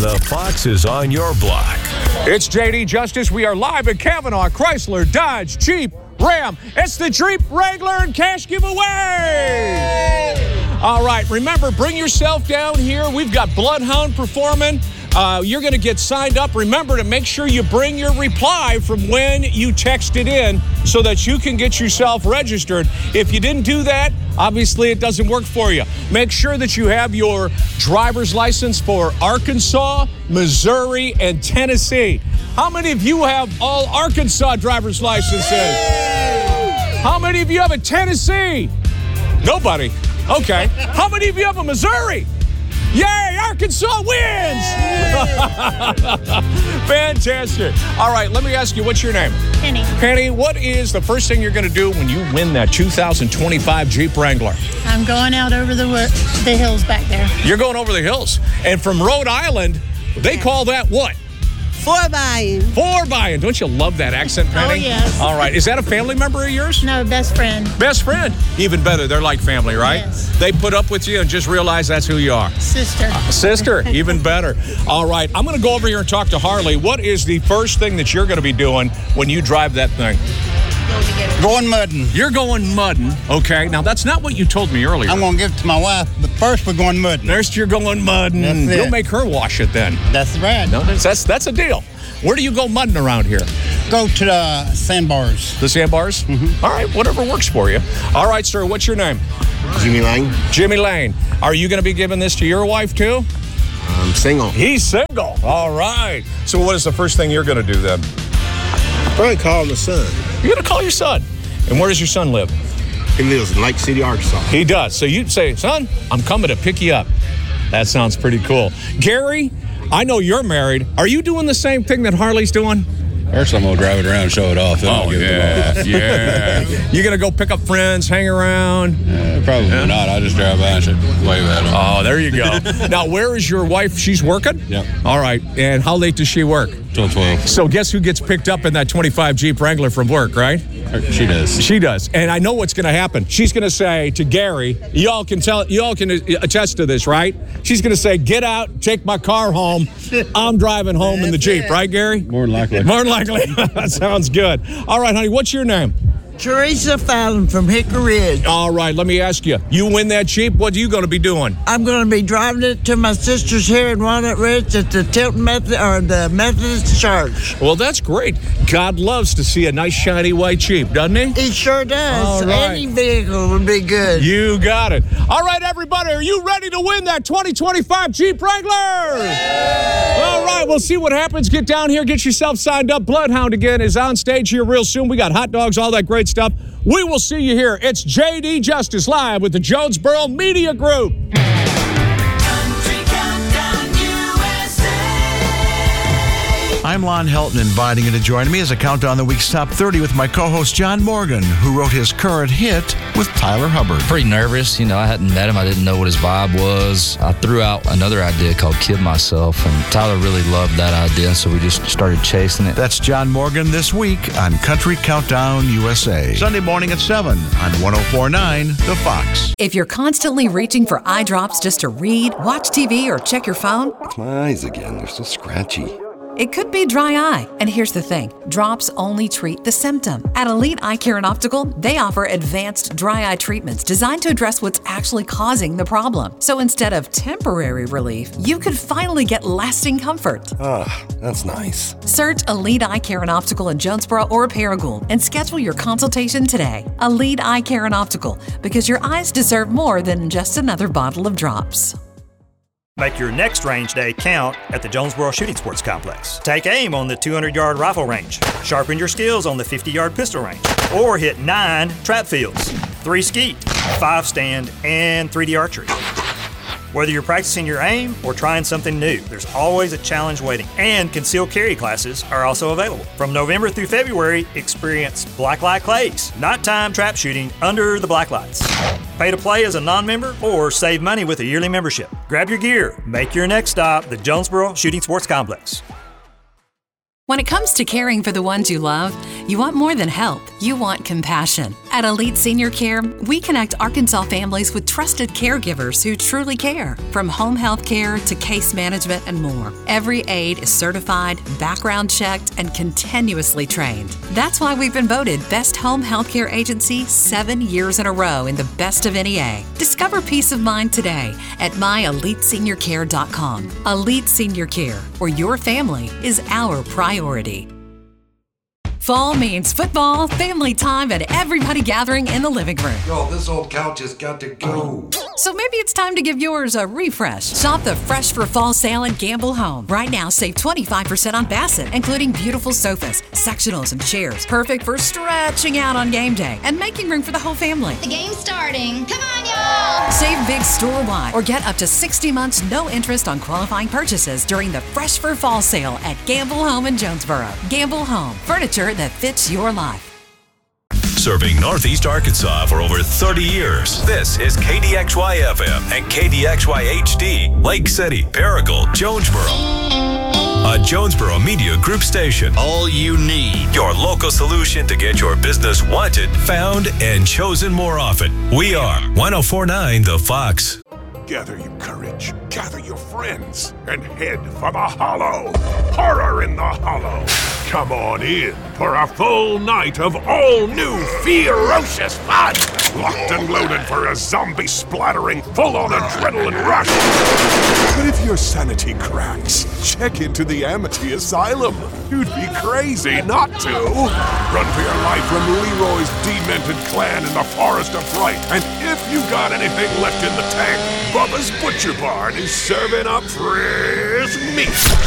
The Fox is on your block. It's JD Justice. We are live at Kavanaugh, Chrysler, Dodge, Jeep, Ram. It's the Jeep Wrangler and Cash Giveaway. All right, remember, bring yourself down here. We've got Bloodhound performing. You're going to get signed up. Remember to make sure you bring your reply from when you texted in so that you can get yourself registered. If you didn't do that, obviously it doesn't work for you. Make sure that you have your driver's license for Arkansas, Missouri, and Tennessee. How many of you have all Arkansas driver's licenses? How many of you have a Tennessee? Nobody. Okay. How many of you have a Missouri? Yay, Arkansas wins! Fantastic. All right, let me ask you, what's your name? Penny. Penny, what is the first thing you're going to do when you win that 2025 Jeep Wrangler? I'm going out over the hills back there. You're going over the hills. And from Rhode Island, they call that what? Four-buying. Four-buying. Don't you love that accent, Penny? Oh, yes. All right. Is that a family member of yours? No, best friend. Best friend. Even better. They're like family, right? Yes. They put up with you and just realize that's who you are. Sister. Sister. Even better. All right. I'm going to go over here and talk to Harley. What is the first thing that you're going to be doing when you drive that thing? Going mudding. You're going mudding. Okay. Now, that's not what you told me earlier. I'm going to give it to my wife, but first we're going mudding. First, you're going mudding. That's it. You'll make her wash it then. That's right. No, that's a deal. Where do you go mudding around here? Go to the sandbars. The sandbars? Mm-hmm. All right, whatever works for you. All right, sir, what's your name? Jimmy Lane. Jimmy Lane. Are you going to be giving this to your wife, too? I'm single. He's single. All right. So what is the first thing you're going to do then? Probably call my son. You're going to call your son. And where does your son live? He lives in Lake City, Arkansas. He does. So you say, son, I'm coming to pick you up. That sounds pretty cool. Gary, I know you're married. Are you doing the same thing that Harley's doing? First, I'm going to drive it around and show it off. Then I'll give it off. Yeah. You're going to go pick up friends, hang around? Probably not. I'll just drive by and wave at them. Oh, there you go. Now, where is your wife? She's working? Yep. All right. And how late does she work? Till 12. So guess who gets picked up in that 25 Jeep Wrangler from work, right? She does. She does. And I know what's going to happen. She's going to say to Gary, y'all can attest to this, right? She's going to say, get out, take my car home. I'm driving home in the Jeep, right, Gary? More than likely. More than likely. That sounds good. All right, honey, what's your name? Teresa Fallon from Hickory Ridge. All right, let me ask you. You win that Jeep, what are you going to be doing? I'm going to be driving it to my sister's here in Walnut Ridge at the Tilton Methodist Church. Well, that's great. God loves to see a nice, shiny white Jeep, doesn't he? He sure does. All right. Any vehicle would be good. You got it. All right, everybody, are you ready to win that 2025 Jeep Wrangler? Yeah. All right, we'll see what happens. Get down here, get yourself signed up. Bloodhound again is on stage here real soon. We got hot dogs, all that great stuff. We will see you here. It's JD Justice live with the Jonesboro Media Group. I'm Lon Helton, inviting you to join me as I count down the week's top 30 with my co-host John Morgan, who wrote his current hit with Tyler Hubbard. Pretty nervous. I hadn't met him. I didn't know what his vibe was. I threw out another idea called Kid Myself, and Tyler really loved that idea, so we just started chasing it. That's John Morgan this week on Country Countdown USA. Sunday morning at 7 on 104.9 The Fox. If you're constantly reaching for eye drops just to read, watch TV, or check your phone, my eyes again, they're so scratchy. It could be dry eye. And here's the thing, drops only treat the symptom. At Elite Eye Care and Optical, they offer advanced dry eye treatments designed to address what's actually causing the problem. So instead of temporary relief, you could finally get lasting comfort. Ah, that's nice. Search Elite Eye Care and Optical in Jonesboro or Paragould and schedule your consultation today. Elite Eye Care and Optical, because your eyes deserve more than just another bottle of drops. Make your next range day count at the Jonesboro Shooting Sports Complex. Take aim on the 200-yard rifle range, sharpen your skills on the 50-yard pistol range, or hit 9 trap fields, 3 skeet, 5 stand, and 3D archery. Whether you're practicing your aim or trying something new, there's always a challenge waiting. And concealed carry classes are also available. From November through February, experience Blacklight Clays, nighttime trap shooting under the black lights. Pay to play as a non-member or save money with a yearly membership. Grab your gear. Make your next stop the Jonesboro Shooting Sports Complex. When it comes to caring for the ones you love, you want more than help. You want compassion. At Elite Senior Care, we connect Arkansas families with trusted caregivers who truly care. From home health care to case management and more, every aide is certified, background checked, and continuously trained. That's why we've been voted Best Home Healthcare Agency 7 years in a row in the Best of NEA. Discover peace of mind today at myeliteseniorcare.com. Elite Senior Care, where your family is our priority. Fall means football, family time, and everybody gathering in the living room. Yo, this old couch has got to go. So maybe it's time to give yours a refresh. Shop the Fresh for Fall sale at Gamble Home. Right now, save 25% on Bassett, including beautiful sofas, sectionals, and chairs. Perfect for stretching out on game day and making room for the whole family. The game's starting. Come on, y'all! Save big store-wide or get up to 60 months no interest on qualifying purchases during the Fresh for Fall sale at Gamble Home in Jonesboro. Gamble Home, furniture that fits your life. Serving Northeast Arkansas for over 30 years. This is KDXY-FM and KDXY-HD, Lake City, Paragould, Jonesboro. A Jonesboro Media Group station. All you need. Your local solution to get your business wanted, found, and chosen more often. We are 104.9 The Fox. Gather your courage, gather your friends, and head for the Hollow. Horror in the Hollow. Come on in for a full night of all-new ferocious fun. Locked and loaded for a zombie-splattering, full-on adrenaline rush. But if your sanity cracks, check into the Amity Asylum. You'd be crazy not to. Run for your life from Leroy's demented clan in the Forest of Fright. And if you got anything left in the tank, Bubba's Butcher Barn is serving up fresh meat.